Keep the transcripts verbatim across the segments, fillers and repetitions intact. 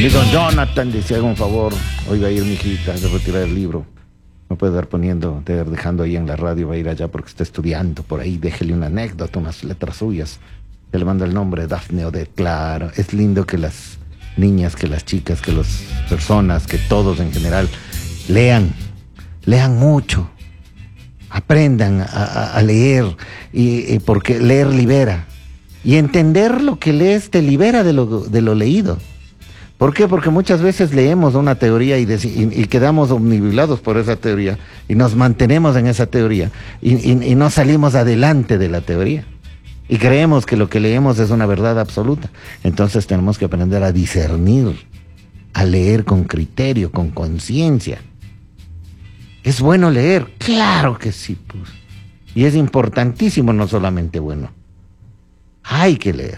Y don Jonathan dice, haga un favor, hoy va a ir mi hijita de retirar el libro. No puede dar poniendo, de, dejando ahí en la radio, va a ir allá porque está estudiando por ahí. Déjele una anécdota, unas letras suyas. Se le manda el nombre, Dafne Odette. Claro, es lindo que las niñas, que las chicas, que las personas, que todos en general lean, lean mucho, aprendan a, a, a leer, y, y porque leer libera. Y entender lo que lees te libera de lo, de lo leído. ¿Por qué? Porque muchas veces leemos una teoría y, y, y quedamos omnibilados por esa teoría y nos mantenemos en esa teoría y, y, y no salimos adelante de la teoría. Y creemos que lo que leemos es una verdad absoluta. Entonces tenemos que aprender a discernir, a leer con criterio, con conciencia. ¿Es bueno leer? Claro que sí, pues. Y es importantísimo, no solamente bueno. Hay que leer.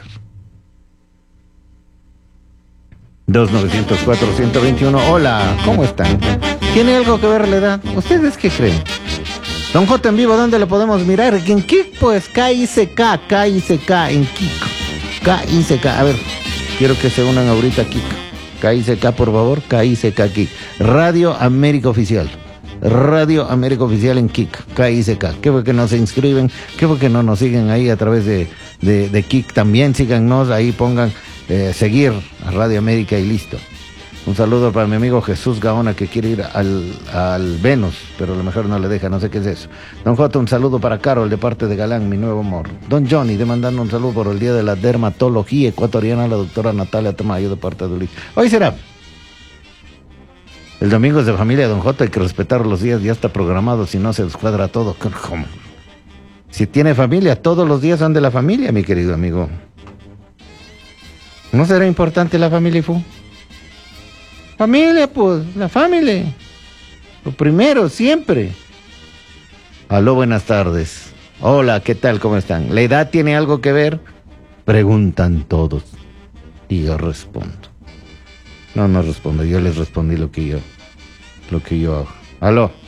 dos nueve cero cuatro, uno dos uno. Hola, ¿cómo están? ¿Tiene algo que ver la edad? ¿Ustedes qué creen? Don J en vivo, ¿dónde lo podemos mirar? En Kik, pues, K I C K, K I C K, en Kik. K I C K, a ver, quiero que se unan ahorita a Kik. K I C K, por favor, K I C K Kik. Radio América Oficial. Radio América Oficial en Kik, K I C K. ¿Qué fue que no se inscriben? ¿Qué fue que no nos siguen ahí a través de, de, de Kik? También síganos, ahí pongan eh, seguir a Radio América y listo. Un saludo para mi amigo Jesús Gaona, que quiere ir al, al Venus, pero a lo mejor no le deja, no sé qué es eso. Don J, un saludo para Carol, de parte de Galán, mi nuevo amor. Don Johnny, demandando un saludo por el Día de la Dermatología Ecuatoriana a la doctora Natalia Tamayo, de parte de Ulises. Hoy será el domingo es de familia, Don J, hay que respetar los días, ya está programado, si no se descuadra todo. ¿Cómo? Si tiene familia, todos los días son de la familia, mi querido amigo. ¿No será importante la familia, Fu? Familia, pues, la familia. Lo primero, siempre. Aló, buenas tardes. Hola, ¿qué tal? ¿Cómo están? ¿La edad tiene algo que ver? Preguntan todos. Y yo respondo. No, no respondo, yo les respondí lo que yo, lo que yo hago. Aló.